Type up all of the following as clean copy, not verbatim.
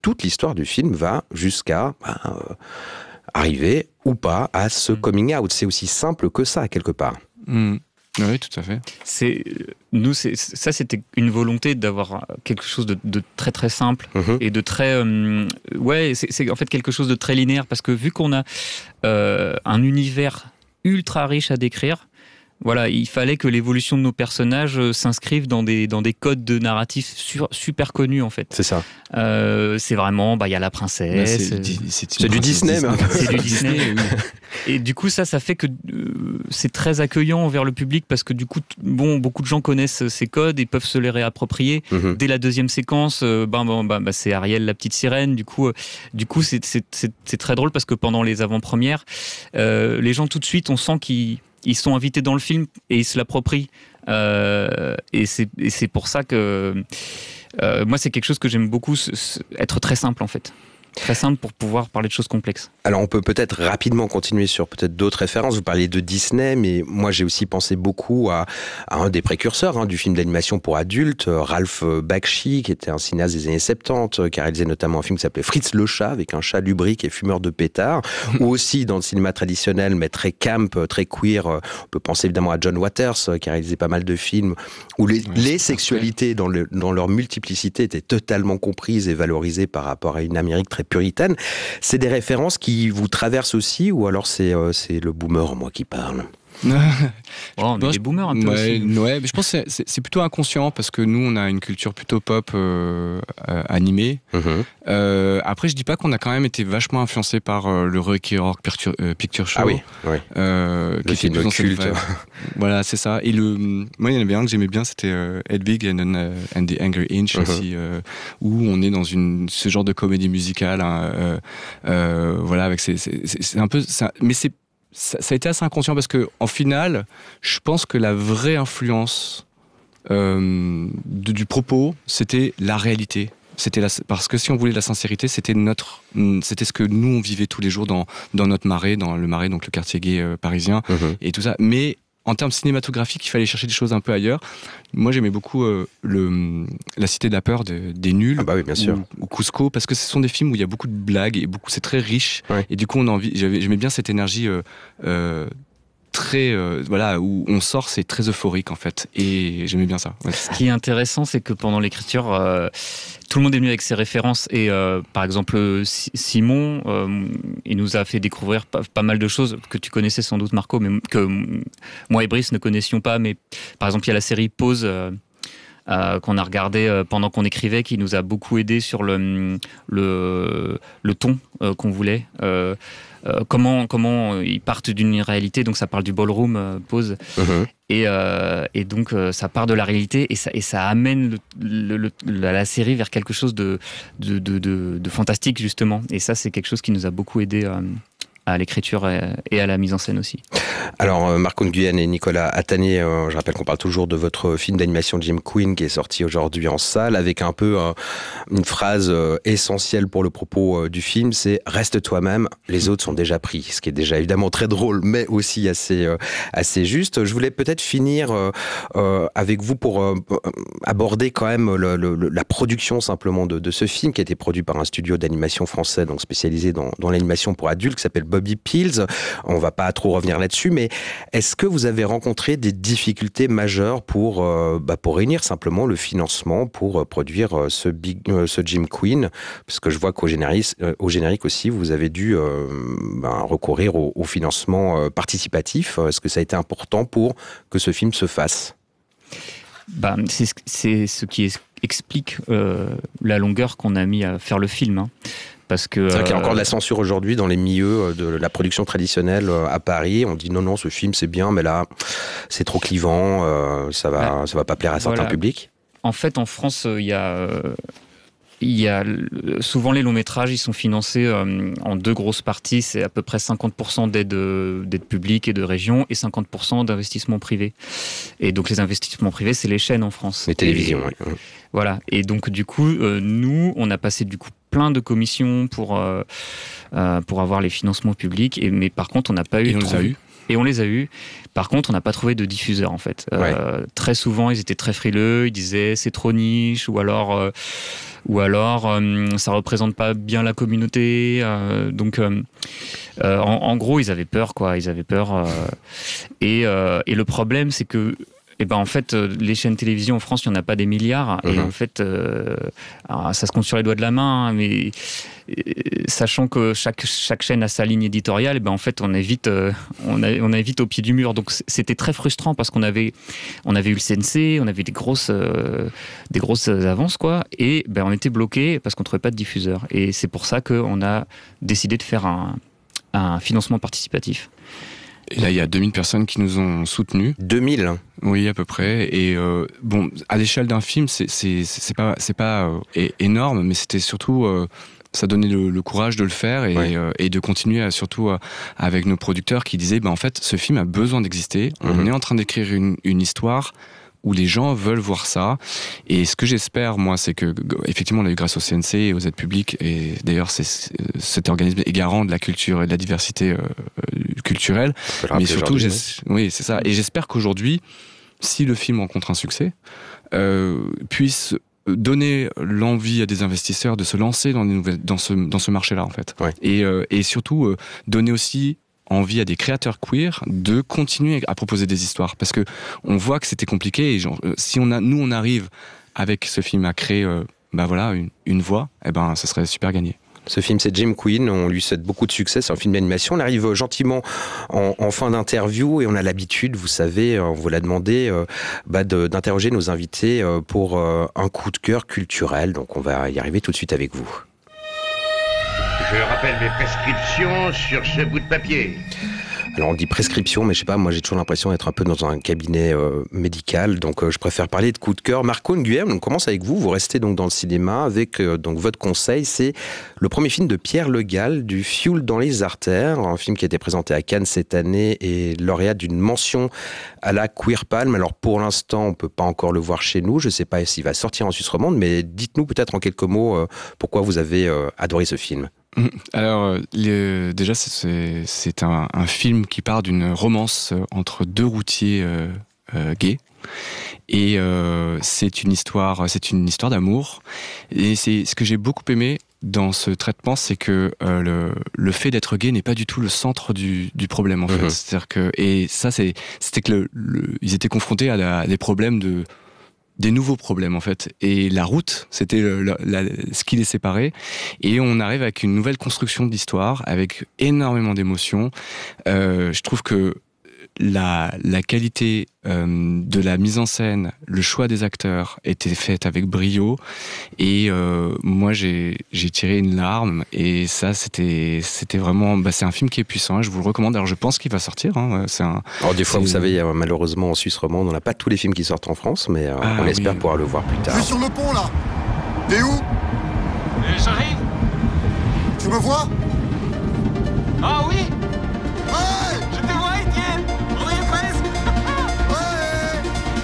toute l'histoire du film va jusqu'à arriver ou pas à ce coming out. C'est aussi simple que ça, quelque part. Oui, tout à fait. C'était une volonté d'avoir quelque chose de très très simple et de très c'est en fait quelque chose de très linéaire, parce que vu qu'on a un univers ultra riche à décrire, voilà, il fallait que l'évolution de nos personnages s'inscrivent dans des codes de narratifs super connus, en fait. C'est ça. C'est vraiment, il y a la princesse. C'est du Disney, même. C'est du Disney. Et du coup, ça fait que c'est très accueillant envers le public, parce que du coup, beaucoup de gens connaissent ces codes et peuvent se les réapproprier. Dès la deuxième séquence, c'est Ariel, la petite sirène. Du coup, c'est très drôle, parce que pendant les avant-premières, les gens tout de suite, on sent qu'ils sont invités dans le film et ils se l'approprient. Et c'est pour ça que moi, c'est quelque chose que j'aime beaucoup, être très simple, en fait. Très simple pour pouvoir parler de choses complexes. Alors on peut peut-être rapidement continuer sur peut-être d'autres références. Vous parliez de Disney, mais moi j'ai aussi pensé beaucoup à un des précurseurs du film d'animation pour adultes, Ralph Bakshi, qui était un cinéaste des années 70, qui a réalisé notamment un film qui s'appelait Fritz le chat, avec un chat lubrique et fumeur de pétards, ou aussi dans le cinéma traditionnel, mais très camp, très queer. On peut penser évidemment à John Waters, qui a réalisé pas mal de films où les sexualités dans leur multiplicité étaient totalement comprises et valorisées par rapport à une Amérique très puritaine. C'est des références qui vous traversent aussi, ou alors c'est le boomer en moi qui parle? On est des boomers un peu aussi. Ouais, mais je pense que c'est plutôt inconscient, parce que nous, on a une culture plutôt pop animée. Après, je dis pas qu'on a quand même été vachement influencé par le Rocky Horror Picture Show. Ah oui. Qui était plus dans cette vibe. Voilà, c'est ça. Et moi, il y en avait un que j'aimais bien, c'était Hedwig and the Angry Inch, aussi, où on est dans ce genre de comédie musicale. Voilà, avec c'est un peu ça, mais ça a été assez inconscient, parce que en final, je pense que la vraie influence du propos, c'était la réalité. Parce que si on voulait de la sincérité, c'était ce que nous on vivait tous les jours dans notre marais, donc le quartier gay parisien et tout ça. Mais en termes cinématographiques, il fallait chercher des choses un peu ailleurs. Moi, j'aimais beaucoup La Cité de la Peur des Nuls, oui, bien sûr. Ou Cusco, parce que ce sont des films où il y a beaucoup de blagues et c'est très riche. Et du coup, j'aimais bien cette énergie très où on sort, c'est très euphorique en fait, et j'aimais bien ça. Ce qui est intéressant, c'est que pendant l'écriture, tout le monde est venu avec ses références, et par exemple Simon, il nous a fait découvrir pas mal de choses que tu connaissais sans doute, Marco, mais que moi et Brice ne connaissions pas. Mais par exemple, il y a la série Pause qu'on a regardé pendant qu'on écrivait, qui nous a beaucoup aidé sur le ton qu'on voulait. Comment ils partent d'une réalité, donc ça parle du ballroom, Pause, et donc ça part de la réalité, et ça amène la série vers quelque chose de fantastique, justement, et ça, c'est quelque chose qui nous a beaucoup aidé à l'écriture et à la mise en scène aussi. Alors, Marco Nguyen et Nicolas Attanier, je rappelle qu'on parle toujours de votre film d'animation Jim Queen, qui est sorti aujourd'hui en salle, avec un peu une phrase essentielle pour le propos du film, c'est « Reste toi-même, les autres sont déjà pris », ce qui est déjà évidemment très drôle, mais aussi assez juste. Je voulais peut-être finir avec vous pour aborder quand même la production simplement de ce film, qui a été produit par un studio d'animation français, donc spécialisé dans l'animation pour adultes, qui s'appelle Bobby Pills. On va pas trop revenir là-dessus, mais est-ce que vous avez rencontré des difficultés majeures pour réunir simplement le financement pour produire ce Jim Queen? Parce que je vois qu'au générique aussi, vous avez dû recourir au financement participatif. Est-ce que ça a été important pour que ce film se fasse? C'est ce qui explique la longueur qu'on a mis à faire le film, Parce que, c'est vrai qu'il y a encore de la censure aujourd'hui dans les milieux de la production traditionnelle à Paris. On dit non, ce film c'est bien, mais là c'est trop clivant, ça va pas plaire à certains publics. En fait, en France, il y a souvent les longs métrages, ils sont financés en deux grosses parties. C'est à peu près 50% d'aide publique et de région, et 50% d'investissement privé. Et donc les investissements privés, c'est les chaînes en France. Les télévisions, oui. Voilà. Et donc du coup, nous, on a passé plein de commissions pour avoir les financements publics. Mais par contre, on n'a pas eu. Et on les a eus. Par contre, on n'a pas trouvé de diffuseur en fait. Très souvent, ils étaient très frileux. Ils disaient c'est trop niche, ou alors ça représente pas bien la communauté. En gros, ils avaient peur, quoi. Ils avaient peur. Et le problème, c'est que en fait, les chaînes télévision en France, il n'y en a pas des milliards. Et en fait, ça se compte sur les doigts de la main. Mais sachant que chaque chaîne a sa ligne éditoriale, en fait, on est vite au pied du mur. Donc, c'était très frustrant parce qu'on avait eu le CNC, on avait des grosses avances, quoi. Et on était bloqué parce qu'on ne trouvait pas de diffuseur. Et c'est pour ça qu'on a décidé de faire un financement participatif. Et là, il y a 2000 personnes qui nous ont soutenus. 2000 ? Oui, à peu près. Et à l'échelle d'un film, c'est pas énorme, mais c'était surtout ça donnait le courage de le faire et de continuer surtout avec nos producteurs qui disaient en fait, ce film a besoin d'exister. On est en train d'écrire une histoire où les gens veulent voir ça. Et ce que j'espère, moi, c'est que, effectivement, on a eu grâce au CNC et aux aides publiques, et d'ailleurs, cet organisme est garant de la culture et de la diversité culturelle. Mais surtout, oui, c'est ça. Et j'espère qu'aujourd'hui, si le film rencontre un succès, puisse donner l'envie à des investisseurs de se lancer dans ce marché-là, en fait. Ouais. Et surtout, donner aussi envie à des créateurs queer de continuer à proposer des histoires, parce que on voit que c'était compliqué, et si on arrive avec ce film à créer une voix, ça serait super gagné. Ce film, c'est Jim Queen, on lui souhaite beaucoup de succès, c'est un film d'animation. On arrive gentiment en fin d'interview, et on a l'habitude, vous savez, on vous l'a demandé, d'interroger nos invités pour un coup de cœur culturel, donc on va y arriver tout de suite avec vous. Je rappelle mes prescriptions sur ce bout de papier. Alors on dit prescription, mais je sais pas, moi j'ai toujours l'impression d'être un peu dans un cabinet médical, donc je préfère parler de coup de cœur. Marco Nguyen, on commence avec vous. Vous restez donc dans le cinéma avec donc votre conseil, c'est le premier film de Pierre Le Gall, du Fioul dans les artères, un film qui a été présenté à Cannes cette année et lauréat d'une mention à la Queer Palm. Alors pour l'instant, on peut pas encore le voir chez nous. Je sais pas s'il va sortir en Suisse romande, mais dites-nous peut-être en quelques mots pourquoi vous avez adoré ce film. Alors, déjà, c'est un film qui part d'une romance entre deux routiers gays. Et c'est une histoire d'amour. Et c'est ce que j'ai beaucoup aimé dans ce traitement, c'est que le fait d'être gay n'est pas du tout le centre du problème, en fait. C'est-à-dire que, et ça, c'était que ils étaient confrontés à des problèmes des nouveaux problèmes, en fait. Et la route, c'était ce qui les séparait. Et on arrive avec une nouvelle construction de l'histoire, avec énormément d'émotions. Je trouve que la qualité de la mise en scène, le choix des acteurs était fait avec brio. Et moi, j'ai tiré une larme. Et ça, c'était vraiment... c'est un film qui est puissant. Hein, je vous le recommande. Alors, je pense qu'il va sortir. Hein, Alors, des fois, vous savez, malheureusement, en Suisse romande, on n'a pas tous les films qui sortent en France, mais on espère pouvoir le voir plus tard. Je suis sur le pont, là. T'es où ? J'arrive. Tu me vois ? Ah oui. Ouais. Je te vois, Étienne. On est presque. Ouais.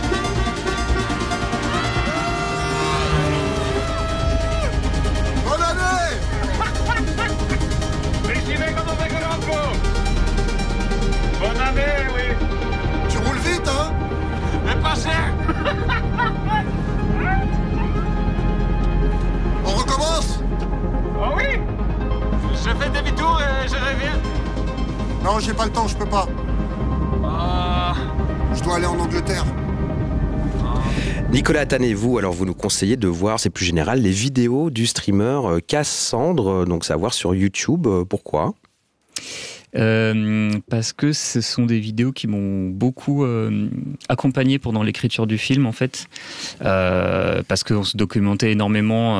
Bonne année. Ricevez comme un grand. Bonne année, oui. Tu roules vite, hein ? Mais pas cher. On recommence ? Oh oui. Je fais demi-tour et je reviens. Non, j'ai pas le temps, je peux pas. Je dois aller en Angleterre. Nicolas Attané, vous nous conseillez de voir, c'est plus général, les vidéos du streamer Cassandre, donc c'est à voir sur YouTube. Pourquoi ? Parce que ce sont des vidéos qui m'ont beaucoup accompagné pendant l'écriture du film, en fait, parce qu'on se documentait énormément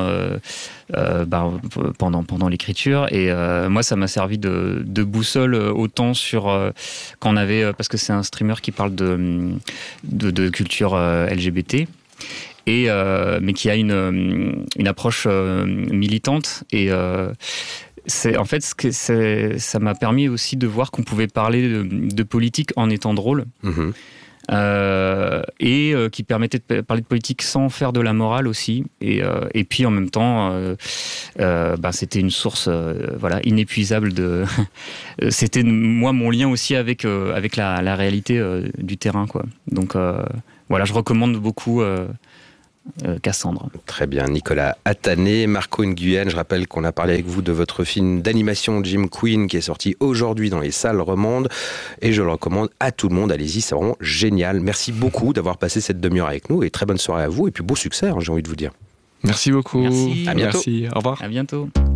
pendant l'écriture, et moi ça m'a servi de boussole autant sur quand on avait, parce que c'est un streamer qui parle de culture LGBT. Mais qui a une approche militante, et en fait, ça m'a permis aussi de voir qu'on pouvait parler de politique en étant drôle. et qui permettait de parler de politique sans faire de la morale aussi. Et puis en même temps, c'était une source inépuisable de. C'était moi mon lien aussi avec la réalité du terrain, quoi. Donc je recommande beaucoup. Cassandre. Très bien, Nicolas Attané, Marco Nguyen. Je rappelle qu'on a parlé avec vous de votre film d'animation Jim Queen qui est sorti aujourd'hui dans les salles romandes et je le recommande à tout le monde. Allez-y, c'est vraiment génial. Merci beaucoup d'avoir passé cette demi-heure avec nous et très bonne soirée à vous et puis beau succès, j'ai envie de vous dire. Merci beaucoup. Merci. À bientôt. Merci. Au revoir. À bientôt.